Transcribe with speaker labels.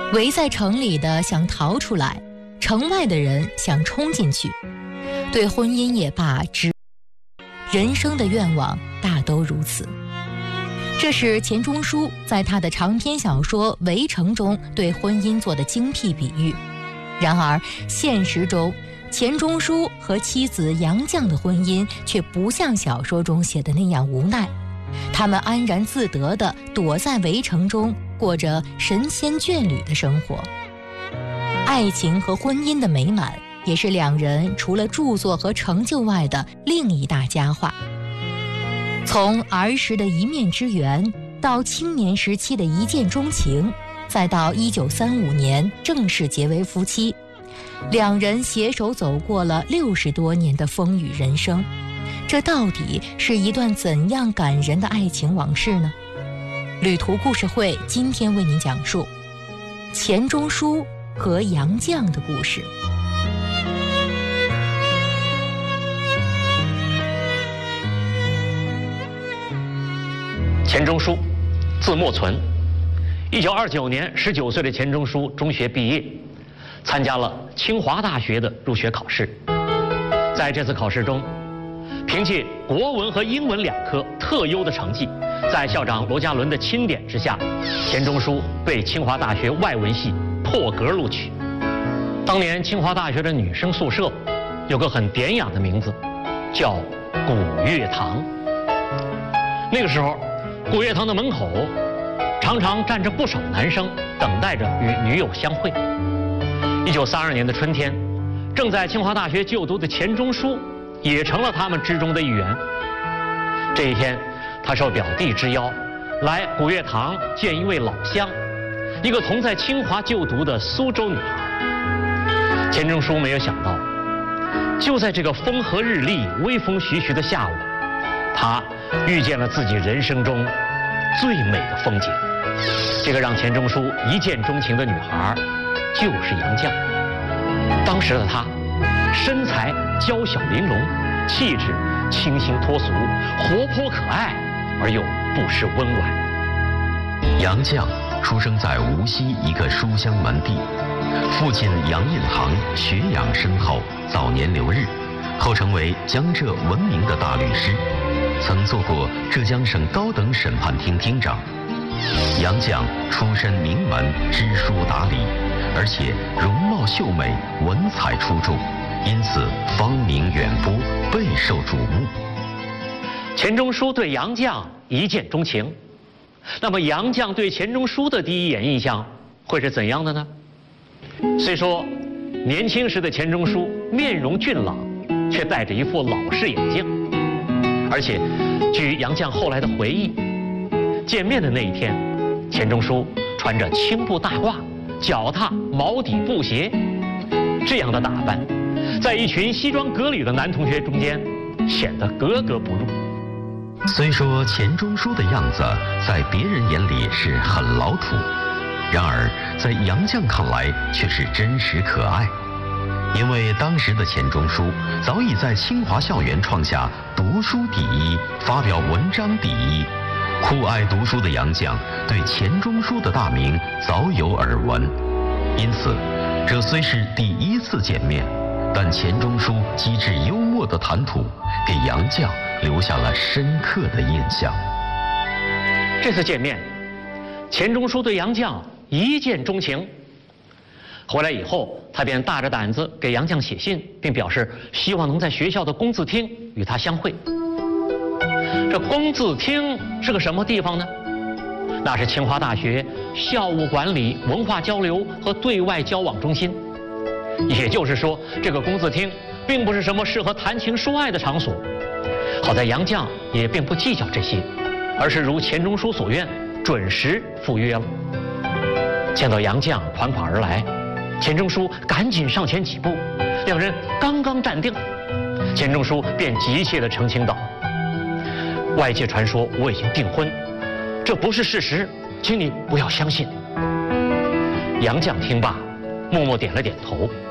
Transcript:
Speaker 1: 围在城里的想逃出来，城外的人想冲进去。对婚姻也罢，人生的愿望大都如此。这是钱钟书在他的长篇小说《围城》中对婚姻做的精辟比喻。然而现实中，钱钟书和妻子杨绛的婚姻却不像小说中写的那样无奈，他们安然自得地躲在围城中，过着神仙眷侣的生活。爱情和婚姻的美满，也是两人除了著作和成就外的另一大佳话。从儿时的一面之缘，到青年时期的一见钟情，再到1935年正式结为夫妻，两人携手走过了60多年的风雨人生。这到底是一段怎样感人的爱情往事呢？旅途故事会今天为您讲述钱钟书和杨绛的故事。
Speaker 2: 钱钟书，字默存。1929年，19岁的钱钟书中学毕业，参加了清华大学的入学考试。在这次考试中，凭借国文和英文2科特优的成绩，在校长罗家伦的钦点之下，钱钟书被清华大学外文系破格录取。当年清华大学的女生宿舍有个很典雅的名字，叫古月堂。那个时候，古月堂的门口常常站着不少男生，等待着与女友相会。1932年的春天，正在清华大学就读的钱钟书也成了他们之中的一员。这一天，他受表弟之邀，来古月堂见一位老乡，一个同在清华就读的苏州女孩。钱钟书没有想到，就在这个风和日丽、微风徐徐的下午，他遇见了自己人生中最美的风景。这个让钱钟书一见钟情的女孩，就是杨绛。当时的她，身材娇小玲珑，气质清新脱俗，活泼可爱，而又不失温婉。
Speaker 3: 杨绛出生在无锡一个书香门第，父亲杨印堂学养深厚，早年留日，后成为江浙闻名的大律师，曾做过浙江省高等审判厅厅长。杨绛出身名门，知书达理，而且容貌秀美，文采出众，因此芳名远播，备受瞩目。
Speaker 2: 钱钟书对杨绛一见钟情，那么杨绛对钱钟书的第一眼印象会是怎样的呢？虽说年轻时的钱钟书面容俊朗，却戴着一副老式眼镜，而且据杨绛后来的回忆，见面的那一天，钱钟书穿着青布大褂，脚踏毛底布鞋，这样的打扮，在一群西装革履的男同学中间显得格格不入。
Speaker 3: 虽说钱钟书的样子在别人眼里是很老土，然而在杨绛看来却是真实可爱。因为当时的钱钟书早已在清华校园创下读书第一，发表文章第一。酷爱读书的杨绛对钱钟书的大名早有耳闻，因此这虽是第一次见面，但钱钟书机智幽默的谈吐给杨绛留下了深刻的印象。
Speaker 2: 这次见面，钱钟书对杨绛一见钟情。回来以后，他便大着胆子给杨绛写信，并表示希望能在学校的工字厅与他相会。这工字厅是个什么地方呢？那是清华大学校务管理、文化交流和对外交往中心。也就是说，这个工字厅并不是什么适合谈情说爱的场所。好在杨绛也并不计较这些，而是如钱钟书所愿，准时赴约了。见到杨绛款款而来，钱钟书赶紧上前几步，两人刚刚站定，钱钟书便急切地澄清道：“外界传说我已经订婚，这不是事实，请你不要相信。”杨绛听罢，默默点了点头。